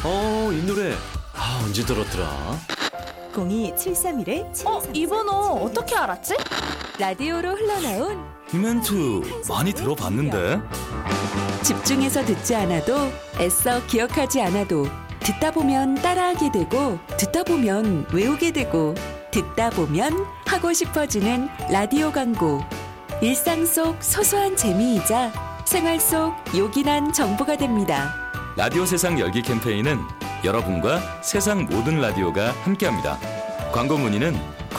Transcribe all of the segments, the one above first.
이 노래 언제 들었더라? 02731-7234. 이 번호 어떻게 알았지? 라디오로 흘러나온 이 멘트 많이 들어봤는데. 집중해서 듣지 않아도 애써 기억하지 않아도 듣다 보면 따라하게 되고 듣다 보면 외우게 되고 듣다 보면 하고 싶어지는 라디오 광고. 일상 속 소소한 재미이자 생활 속 요긴한 정보가 됩니다. 라디오 세상 열기 캠페인은 여러분과 세상 모든 라디오가 함께합니다. 광고 문의는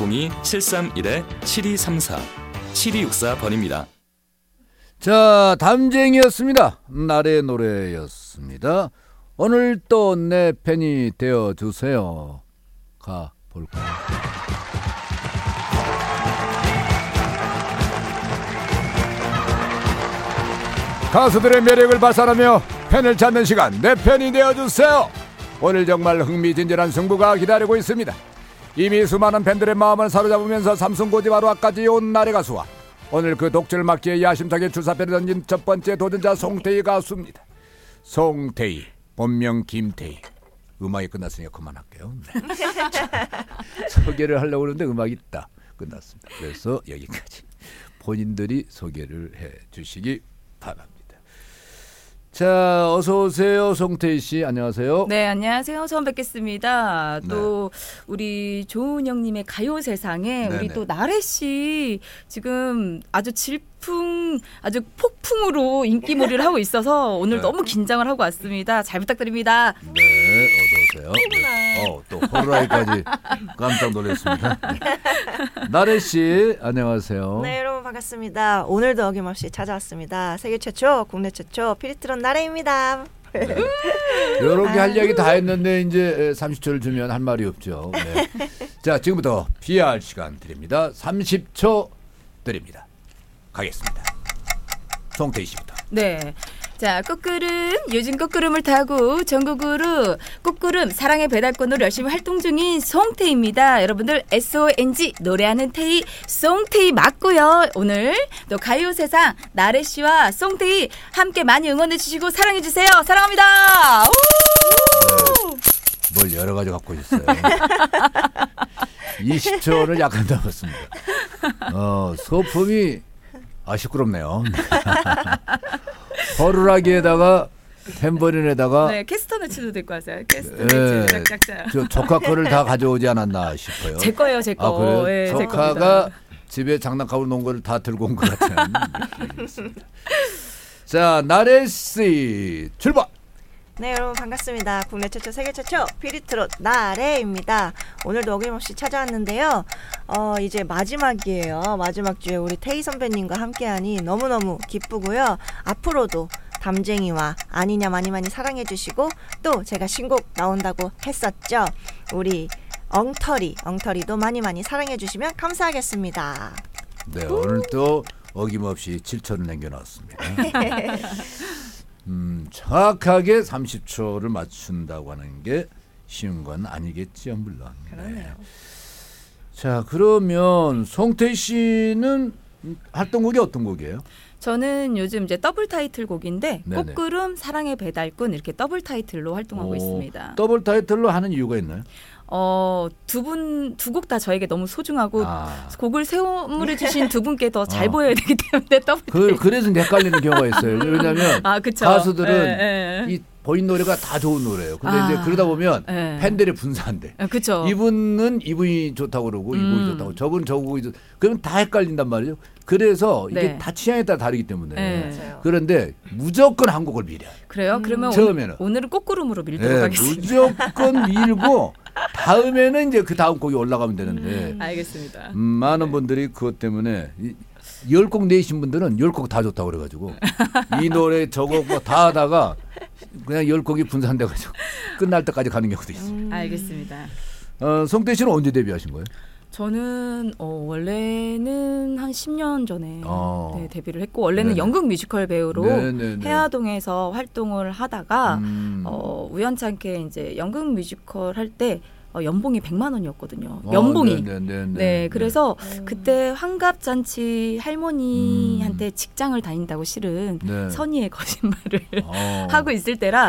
02-731-7234 7264번입니다. 자, 담쟁이였습니다. 날의 노래였습니다. 오늘 또 내 팬이 되어주세요. 가볼까요? 가수들의 매력을 발산하며 팬을 찾는 시간, 내 팬이 되어주세요. 오늘 정말 흥미진진한 승부가 기다리고 있습니다. 이미 수많은 팬들의 마음을 사로잡으면서 삼성 고지바로 앞까지 온 나래 가수와 오늘 그 독주를 막기에 야심차게 출사표를 던진 첫 번째 도전자 송태희 가수입니다. 송태희, 본명 김태희. 음악이 끝났으니까 그만할게요. 네. 소개를 하려고 하는데 음악이 딱 끝났습니다. 그래서 여기까지 본인들이 소개를 해주시기 바랍니다. 자, 어서 오세요. 송태희 씨, 안녕하세요. 네, 안녕하세요. 처음 뵙겠습니다. 네. 또 우리 조은영님의 가요 세상에 네네. 우리 또 나래 씨 지금 아주 아주 폭풍으로 인기몰이를 하고 있어서 오늘 네. 너무 긴장을 하고 왔습니다. 잘 부탁드립니다. 네, 어서 오세요. 네. 또 호루라기까지 깜짝 놀랐습니다. 네. 나래 씨, 안녕하세요. 네, 여러분 반갑습니다. 오늘도 어김없이 찾아왔습니다. 세계 최초, 국내 최초 피리트론 나래입니다. 네. 이렇게 할 이야기 다 했는데 이제 30초를 주면 할 말이 없죠. 네. 자, 지금부터 PR 시간 드립니다. 30초 드립니다. 가겠습니다. 송태희 씨부터. 네. 자, 꽃구름, 요즘 꽃구름을 타고 전국으로 꽃구름 사랑의 배달권으로 열심히 활동 중인 송태희입니다. 여러분들 SONG 노래하는 태희, 송태희 맞고요. 오늘 또 가요세상 나래씨와 송태희 함께 많이 응원해주시고 사랑해주세요. 사랑합니다. 우! 뭘 여러 가지 갖고 있어요. 20초를 약간 남았습니다. 소품이 시끄럽네요. 허루라기에다가 탬버린에다가 네, 캐스터네츠도 데리고 왔어요. 캐스터네츠 짝짝짝. 저 조카 거를 다 가져오지 않았나 싶어요. 제 거예요, 제 거. 그래요? 네, 제 조카가 겁니다. 집에 장난감으로 놓은 걸 다 들고 온 것 같은 느낌이었습니다. 자, 나래씨 출발. 네, 여러분 반갑습니다. 국내 최초, 세계 최초 피리트론 나래입니다. 오늘도 어김없이 찾아왔는데요. 이제 마지막이에요. 마지막 주에 우리 태희 선배님과 함께하니 너무너무 기쁘고요. 앞으로도 담쟁이와 아니냐 많이 많이 사랑해주시고 또 제가 신곡 나온다고 했었죠. 우리 엉터리도 많이 많이 사랑해주시면 감사하겠습니다. 네, 오늘 또 어김없이 7초를 남겨놨습니다. 정확하게 30초를 맞춘다고 하는 게 쉬운 건 아니겠지요, 물론. 네. 자, 그러면 송태희 씨는 활동곡이 어떤 곡이에요? 저는 요즘 이제 더블 타이틀곡인데 네네. 꽃구름 사랑의 배달꾼 이렇게 더블 타이틀로 활동하고 있습니다. 더블 타이틀로 하는 이유가 있나요? 두 곡 다 저에게 너무 소중하고 곡을 선물해 주신 두 분께 더 잘 보여야 되기 때문에 더블 타이틀. 그래서 헷갈리는 경우가 있어요. 왜냐하면 가수들은 이 본인 노래가 다 좋은 노래예요. 근데 이제 그러다 보면 팬들이 분산돼. 그렇죠. 이분은 이분이 좋다고 그러고 이분이 좋다고 저분은 저분이 좋다고. 그러면 다 헷갈린단 말이죠. 그래서 이게 다 취향에 따라 다르기 때문에. 그런데 무조건 한 곡을 밀어요. 그래요? 그러면 처음에는. 오늘은 꽃구름으로 밀도록 하겠습니다. 무조건 밀고 다음에는 이제 그 다음 곡이 올라가면 되는데. 알겠습니다. 많은 분들이 그것 때문에 10곡 내신 분들은 10곡 다 좋다고 그래가지고 이 노래 저거 다 하다가 그냥 10곡이 분산돼가지고 끝날 때까지 가는 경우도 있어요. 알겠습니다. 송태희 씨는 언제 데뷔하신 거예요? 저는 원래는 한 10년 전에 데뷔를 했고 원래는 연극 뮤지컬 배우로 해화동에서 활동을 하다가 우연찮게 이제 연극 뮤지컬 할 때 연봉이 100만 원이었거든요. 연봉이. 그래서 그때 환갑잔치 할머니한테 직장을 다닌다고 실은 선의의 거짓말을 하고 있을 때라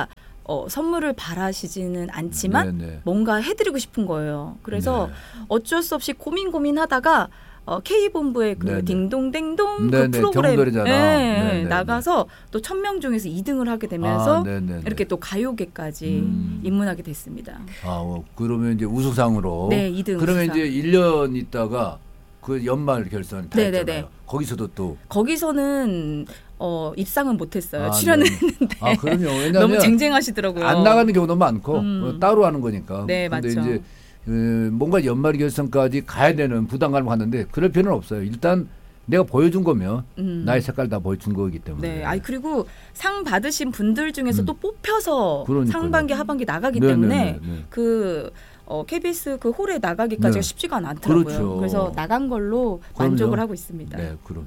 선물을 바라시지는 않지만 네네. 뭔가 해드리고 싶은 거예요. 그래서 네. 어쩔 수 없이 고민하다가 K본부의 그 네네. 딩동댕동 네네, 그 프로그램 경돌이잖아. 네네. 나가서 또 1000명 중에서 2등을 하게 되면서 네네네. 이렇게 또 가요계까지 입문하게 됐습니다. 그러면 이제 우수상으로. 네, 2등 그러면 우수상. 이제 1년 있다가 그 연말 결선 다 네네네. 했잖아요. 거기서도 또. 거기서는 입상은 못했어요. 아, 출연은 네. 했는데 그럼요. 왜냐면 너무 쟁쟁하시더라고요. 안 나가는 경우도 많고 따로 하는 거니까. 네, 근데 맞죠. 이제 뭔가 연말 결선까지 가야 되는 부담감을 갖는데 그럴 필요는 없어요. 일단 내가 보여준 거면 나의 색깔 다 보여준 거기 때문에. 네, 그리고 상 받으신 분들 중에서 또 뽑혀서 그러니까요. 상반기, 하반기 나가기 네, 때문에 네, 네, 네. 그 KBS 그 홀에 나가기까지가 네. 쉽지가 않더라고요. 그렇죠. 그래서 나간 걸로 그럼요. 만족을 하고 있습니다. 네, 그럼요.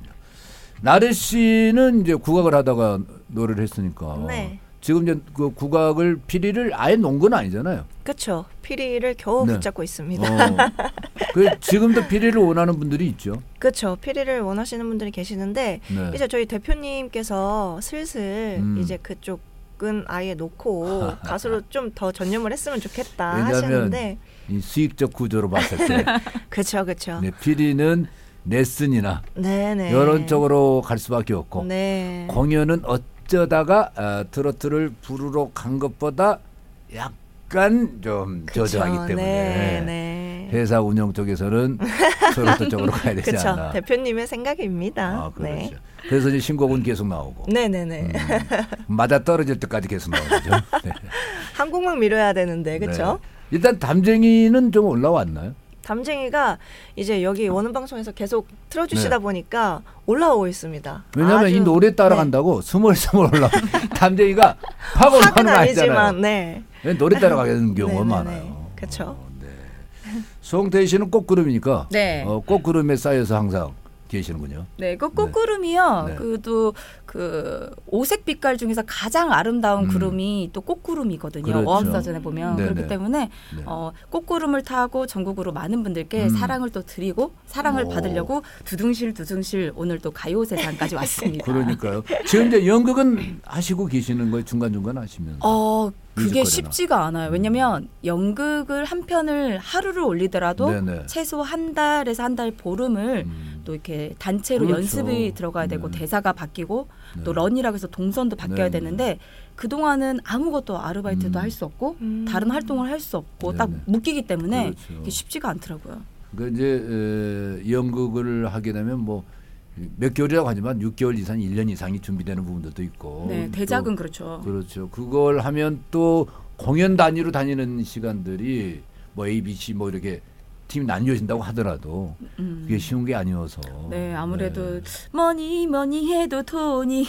나래 씨는 이제 국악을 하다가 노래를 했으니까. 네. 지금 이제 그 국악을 피리를 아예 놓은 건 아니잖아요. 그렇죠. 피리를 겨우 네. 붙잡고 있습니다. 지금도 피리를 원하는 분들이 있죠. 그렇죠. 피리를 원하시는 분들이 계시는데 네. 이제 저희 대표님께서 슬슬 이제 그쪽은 아예 놓고 가수로 좀 더 전념을 했으면 좋겠다 왜냐하면 하시는데 이 수익적 구조로 봤을 때 그렇죠. 네, 피리는 레슨이나 네네. 이런 쪽으로 갈 수밖에 없고 네. 공연은 어쩌다가 트로트를 부르러 간 것보다 약간 좀 그쵸. 저조하기 때문에 네. 회사 운영 쪽에서는 트로트 쪽으로 가야 되지 그렇죠. 않나. 대표님의 생각입니다. 그렇죠. 네. 그래서 이제 신곡은 계속 나오고 네네네. 맞아 떨어질 때까지 계속 나오죠. 네. 한 곡만 미뤄야 되는데 그렇죠. 네. 일단 담쟁이는 좀 올라왔나요? 담쟁이가 이제 여기 원음 방송에서 계속 틀어주시다 네. 보니까 올라오고 있습니다. 왜냐하면 아주, 이 노래 따라간다고 스멀스멀 올라. 담쟁이가 팍 올라가는 확은 거 아니잖아요. 아니지만 네. 노래 따라가는 경우가 네네네. 많아요. 그렇죠. 네. 송태희 씨는 꽃구름이니까 네. 꽃구름에 쌓여서 항상 계시는군요. 네, 그 꽃구름이요. 네. 그도 그 오색 빛깔 중에서 가장 아름다운 구름이 또 꽃구름이거든요. 그렇죠. 어학사전에 보면 네네. 그렇기 때문에 네. 꽃구름을 타고 전국으로 많은 분들께 사랑을 또 드리고 사랑을 오. 받으려고 두둥실 오늘 또 가요세상까지 왔습니다. 그러니까요. 지금 이제 연극은 하시고 계시는 거예요? 중간중간 하시면서? 그게 뮤지컬이나. 쉽지가 않아요. 왜냐면 연극을 한 편을 하루를 올리더라도 네네. 최소 한 달에서 한 달 보름을 또 이렇게 단체로 그렇죠. 연습이 들어가야 되고 네. 대사가 바뀌고 네. 또 런이라고 해서 동선도 바뀌어야 네네. 되는데 그동안은 아무것도 아르바이트도 할 수 없고 다른 활동을 할 수 없고 딱 네네. 묶이기 때문에 그렇죠. 이게 쉽지가 않더라고요. 그러니까 이제 연극을 하게 되면 뭐 몇 개월이라고 하지만 6개월 이상, 1년 이상이 준비되는 부분들도 있고. 네, 대작은 그렇죠. 그렇죠. 그걸 하면 또 공연 단위로 다니는 시간들이 뭐 ABC 뭐 이렇게 팀이 나뉘어진다고 하더라도 그게 쉬운 게 아니어서. 네, 아무래도 네. 뭐니 해도 돈이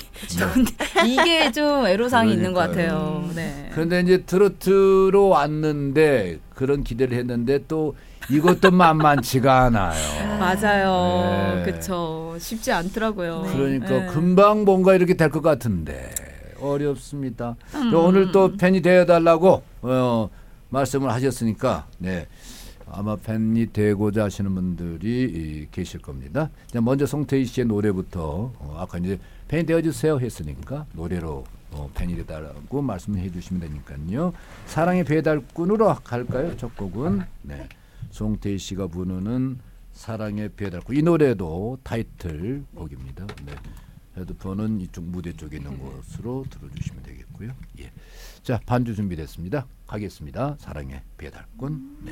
이게 좀 애로사항이 있는 것 그러니까요. 같아요. 네. 그런데 이제 트로트로 왔는데 그런 기대를 했는데 또 이것도 만만치가 않아요. 맞아요. 네. 그렇죠. 쉽지 않더라고요. 그러니까 네. 금방 뭔가 이렇게 될 것 같은데 어렵습니다. 오늘 또 팬이 되어달라고 말씀을 하셨으니까 네. 아마 팬이 되고자 하시는 분들이 계실 겁니다. 자, 먼저 송태희 씨의 노래부터 아까 이제 팬이 되어주세요 했으니까 노래로 팬이 되달라고 말씀해 주시면 되니까요. 사랑의 배달꾼으로 갈까요? 첫 곡은 네. 송태희 씨가 부르는 사랑의 배달꾼. 이 노래도 타이틀 곡입니다. 네. 헤드폰은 이쪽 무대 쪽에 있는 곳으로 들어주시면 되겠고요. 예. 자, 반주 준비됐습니다. 가겠습니다. 사랑의 배달꾼. 네.